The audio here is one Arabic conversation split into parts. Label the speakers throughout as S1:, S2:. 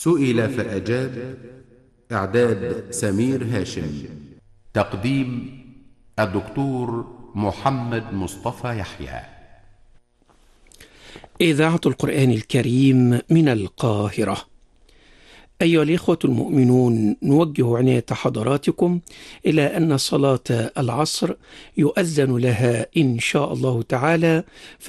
S1: سئل فأجاب. إعداد سمير هاشم. تقديم الدكتور محمد مصطفى يحيى.
S2: إذاعة القرآن الكريم من القاهرة. أيها الإخوة المؤمنون، نوجه عناية حضراتكم إلى أن صلاة العصر يؤذن لها إن شاء الله تعالى في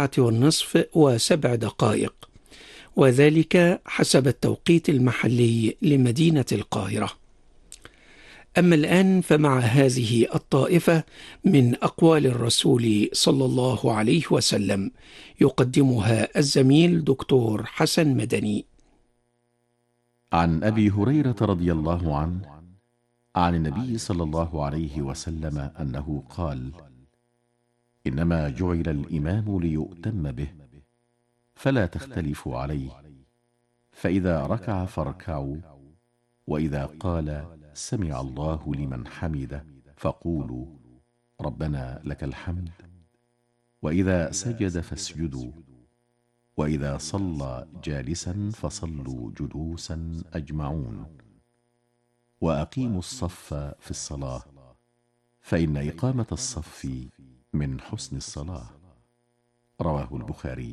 S2: 4:07، وذلك حسب التوقيت المحلي لمدينة القاهرة. أما الآن فمع هذه الطائفة من أقوال الرسول صلى الله عليه وسلم، يقدمها الزميل دكتور حسن مدني.
S3: عن أبي هريرة رضي الله عنه عن النبي صلى الله عليه وسلم أنه قال: إنما جعل الإمام ليؤتم به، فلا تختلفوا عليه، فإذا ركع فاركعوا، وإذا قال سمع الله لمن حمده فقولوا ربنا لك الحمد، وإذا سجد فاسجدوا، وإذا صلى جالسا فصلوا جلوسا أجمعون، وأقيموا الصف في الصلاة، فإن إقامة الصف من حسن الصلاة. رواه البخاري.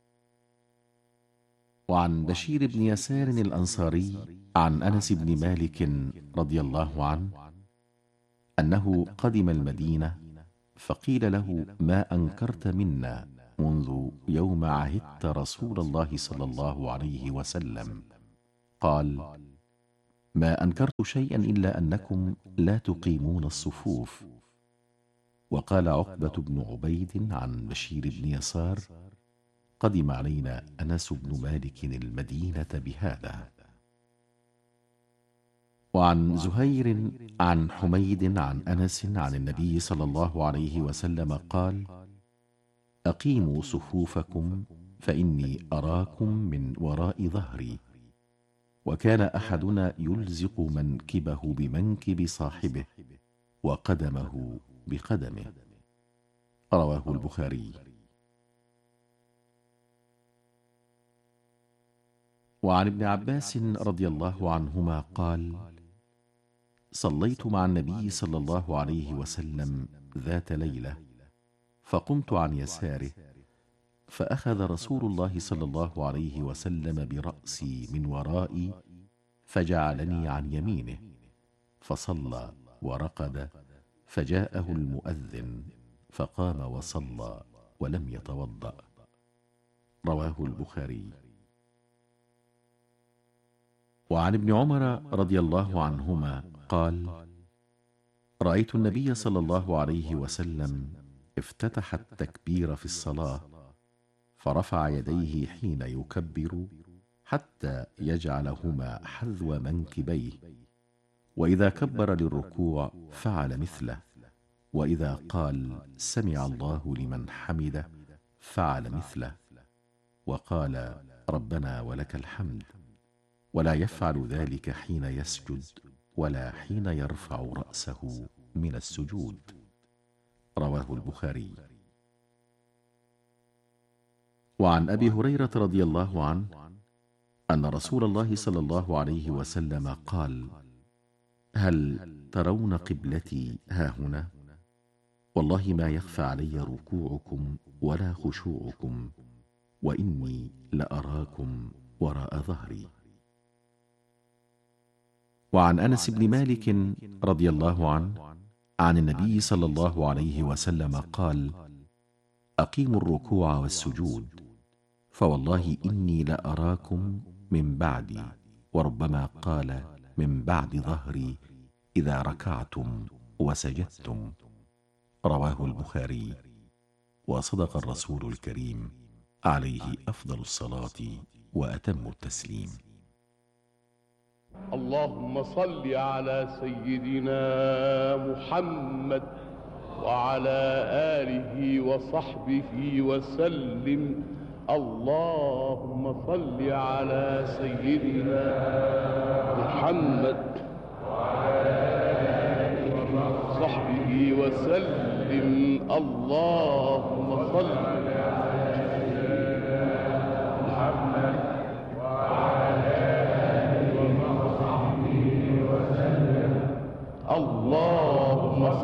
S3: وعن بشير بن يسار الأنصاري عن أنس بن مالك رضي الله عنه أنه قدم المدينة، فقيل له: ما أنكرت منا منذ يوم عهدت رسول الله صلى الله عليه وسلم؟ قال: ما أنكرت شيئا إلا أنكم لا تقيمون الصفوف. وقال عقبة بن عبيد عن بشير بن يسار: قدم علينا أنس بن مالك المدينة بهذا. وعن زهير عن حميد عن أنس عن النبي صلى الله عليه وسلم قال: أقيموا صفوفكم فإني أراكم من وراء ظهري. وكان أحدنا يلزق منكبه بمنكب صاحبه وقدمه بقدمه. رواه البخاري. وعن ابن عباس رضي الله عنهما قال: صليت مع النبي صلى الله عليه وسلم ذات ليلة، فقمت عن يساره، فأخذ رسول الله صلى الله عليه وسلم برأسي من ورائي فجعلني عن يمينه، فصلى ورقد، فجاءه المؤذن فقام وصلى ولم يتوضأ. رواه البخاري. وعن ابن عمر رضي الله عنهما قال: رأيت النبي صلى الله عليه وسلم افتتح التكبير في الصلاة، فرفع يديه حين يكبر حتى يجعلهما حذو منكبيه، وإذا كبر للركوع فعل مثله، وإذا قال سمع الله لمن حمده فعل مثله، وقال ربنا ولك الحمد، ولا يفعل ذلك حين يسجد ولا حين يرفع رأسه من السجود. رواه البخاري. وعن أبي هريرة رضي الله عنه أن رسول الله صلى الله عليه وسلم قال: هل ترون قبلتي هاهنا؟ والله ما يخفى علي ركوعكم ولا خشوعكم، وإني لأراكم وراء ظهري. وعن أنس بن مالك رضي الله عنه عن النبي صلى الله عليه وسلم قال: أقيموا الركوع والسجود، فوالله إني لأراكم من بعدي، وربما قال من بعد ظهري، إذا ركعتم وسجدتم. رواه البخاري. وصدق الرسول الكريم عليه أفضل الصلاة وأتم التسليم.
S4: اللهم صل على سيدنا محمد وعلى آله وصحبه وسلم. اللهم صل على سيدنا محمد وعلى آله وصحبه وسلم. اللهم صل على سيدنا محمد وعلى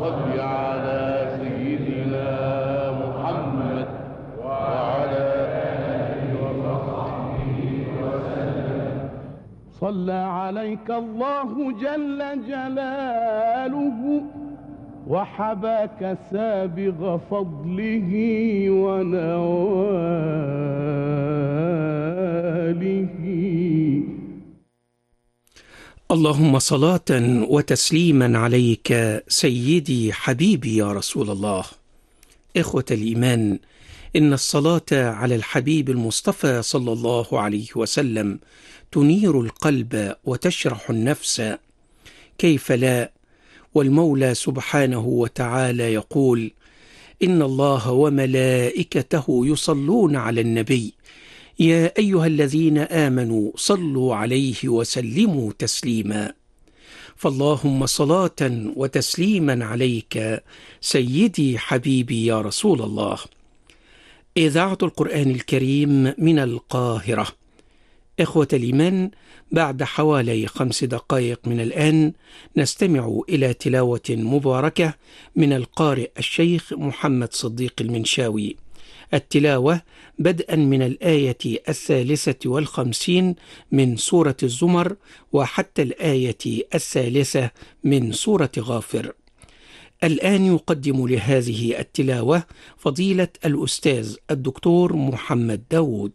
S4: صل على سيدنا محمد وعلى آله وصحبه وسلم. صلى عليك الله جل جلاله وحباك سابغ فضله ونواله.
S2: اللهم صلاة وتسليما عليك سيدي حبيبي يا رسول الله. إخوة الإيمان، إن الصلاة على الحبيب المصطفى صلى الله عليه وسلم تنير القلب وتشرح النفس، كيف لا؟ والمولى سبحانه وتعالى يقول: إن الله وملائكته يصلون على النبي يا أيها الذين آمنوا صلوا عليه وسلموا تسليما. فاللهم صلاة وتسليما عليك سيدي حبيبي يا رسول الله. إذاعة القرآن الكريم من القاهرة. إخوة الإيمان، بعد حوالي 5 دقائق من الآن نستمع إلى تلاوة مباركة من القارئ الشيخ محمد صديق المنشاوي. التلاوة بدءا من الآية 53 من سورة الزمر وحتى الآية 3 من سورة غافر. الآن يقدم لهذه التلاوة فضيلة الأستاذ الدكتور محمد داود.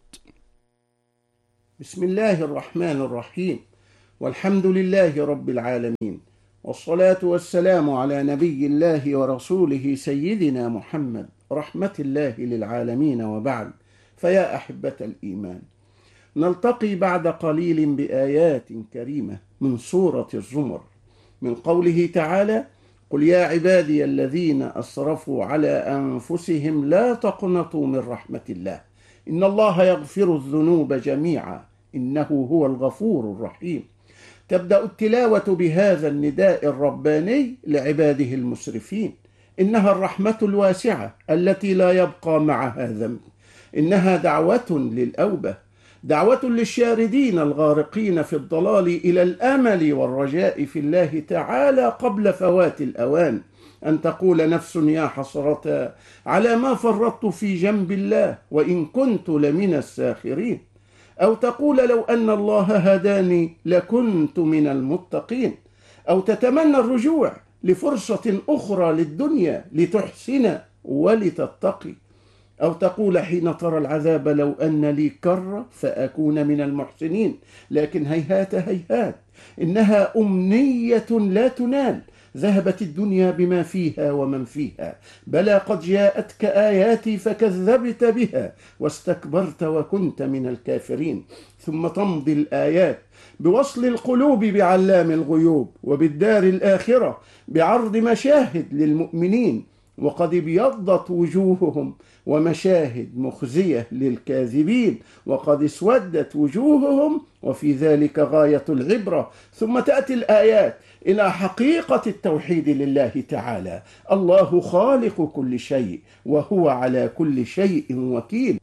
S5: بسم الله الرحمن الرحيم، والحمد لله رب العالمين، والصلاة والسلام على نبي الله ورسوله سيدنا محمد رحمة الله للعالمين، وبعد. فيا أحبة الإيمان، نلتقي بعد قليل بآيات كريمة من سورة الزمر، من قوله تعالى: قل يا عبادي الذين أسرفوا على أنفسهم لا تقنطوا من رحمة الله إن الله يغفر الذنوب جميعا إنه هو الغفور الرحيم. تبدأ التلاوة بهذا النداء الرباني لعباده المسرفين. إنها الرحمة الواسعة التي لا يبقى معها ذنب. إنها دعوة للأوبة، دعوة للشاردين الغارقين في الضلال إلى الأمل والرجاء في الله تعالى قبل فوات الأوان. أن تقول نفس يا حسرة على ما فرطت في جنب الله وإن كنت لمن الساخرين، أو تقول لو أن الله هداني لكنت من المتقين، أو تتمنى الرجوع لفرصة أخرى للدنيا لتحسن ولتتقي، أو تقول حين ترى العذاب لو أن لي كرة فأكون من المحسنين، لكن هيهات هيهات إنها أمنية لا تنال. ذهبت الدنيا بما فيها ومن فيها، بلى قد جاءتك آياتي فكذبت بها واستكبرت وكنت من الكافرين. ثم تمضي الآيات بوصل القلوب بعلام الغيوب، وبالدار الآخرة بعرض مشاهد للمؤمنين، وقد ابيضت وجوههم ومشاهد مخزية للكاذبين، وقد اسودت وجوههم، وفي ذلك غاية العبرة. ثم تأتي الآيات إلى حقيقة التوحيد لله تعالى: الله خالق كل شيء وهو على كل شيء وكيل.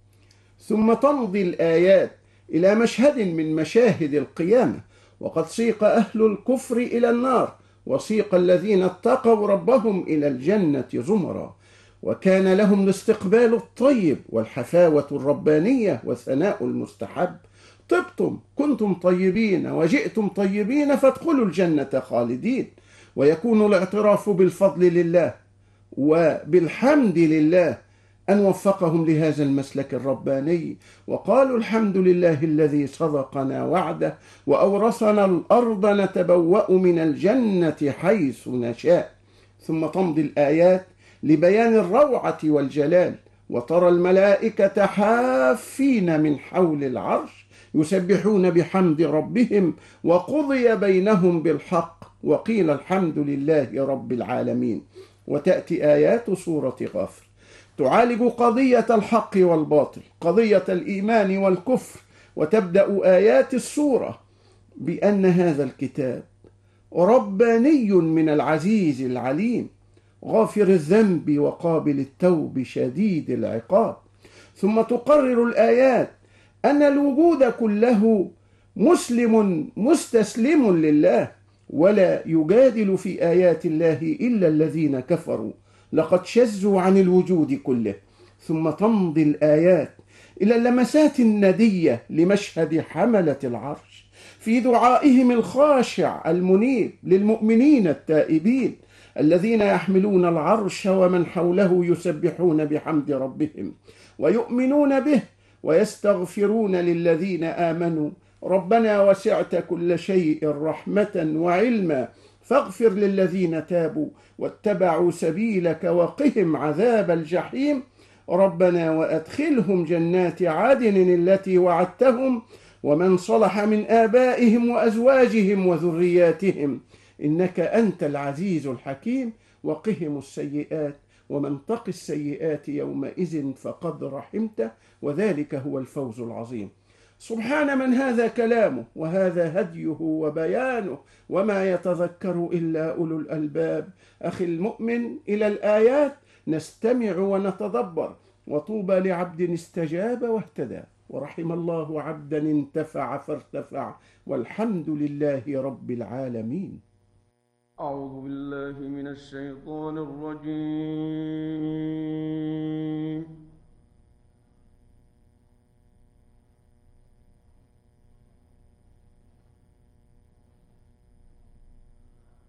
S5: ثم تمضي الآيات إلى مشهد من مشاهد القيامة، وقد سيق أهل الكفر إلى النار، وسيق الذين اتقوا ربهم إلى الجنة زمرا، وكان لهم الاستقبال الطيب والحفاوة الربانية والثناء المستحب. طبتم، كنتم طيبين وجئتم طيبين فادخلوا الجنة خالدين. ويكون الاعتراف بالفضل لله وبالحمد لله أن وفقهم لهذا المسلك الرباني، وقالوا الحمد لله الذي صدقنا وعده وأورثنا الأرض نتبوأ من الجنة حيث نشاء. ثم تمضي الآيات لبيان الروعة والجلال، وترى الملائكة حافين من حول العرش يسبحون بحمد ربهم وقضي بينهم بالحق وقيل الحمد لله رب العالمين. وتأتي آيات سورة غافر تعالج قضية الحق والباطل، قضية الإيمان والكفر. وتبدأ آيات السورة بأن هذا الكتاب رباني من العزيز العليم، غافر الذنب وقابل التوب شديد العقاب. ثم تقرر الآيات أن الوجود كله مسلم مستسلم لله، ولا يجادل في آيات الله إلا الذين كفروا لقد شزوا عن الوجود كله. ثم تمضي الآيات إلى اللمسات الندية لمشهد حملة العرش في دعائهم الخاشع المنيب للمؤمنين التائبين الذين يحملون العرش ومن حوله يسبحون بحمد ربهم ويؤمنون به ويستغفرون للذين آمنوا ربنا وسعت كل شيء رحمة وعلما فاغفر للذين تابوا واتبعوا سبيلك وقهم عذاب الجحيم ربنا وأدخلهم جنات عدن التي وعدتهم ومن صلح من آبائهم وأزواجهم وذرياتهم إنك أنت العزيز الحكيم وقهم السيئات ومن تق السيئات يومئذ فقد رحمته وذلك هو الفوز العظيم. سبحان من هذا كلامه وهذا هديه وبيانه وما يتذكر إلا أولو الألباب. أخي المؤمن إلى الآيات نستمع ونتدبر، وطوبى لعبد استجاب واهتدى، ورحم الله عبدا انتفع فارتفع، والحمد لله رب العالمين.
S4: أعوذ بالله من الشيطان الرجيم.